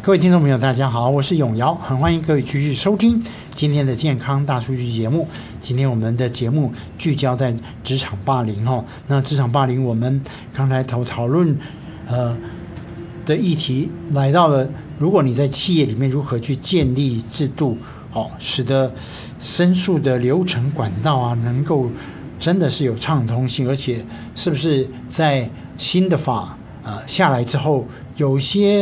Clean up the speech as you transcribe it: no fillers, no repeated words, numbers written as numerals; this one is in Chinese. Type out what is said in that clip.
各位听众朋友大家好，我是永尧，很欢迎各位继续收听今天的健康大数据节目。今天我们的节目聚焦在职场霸凌那职场霸凌我们刚才讨论的议题来到了，如果你在企业里面如何去建立制度使得申诉的流程管道能够真的是有畅通性，而且是不是在新的法下来之后，有些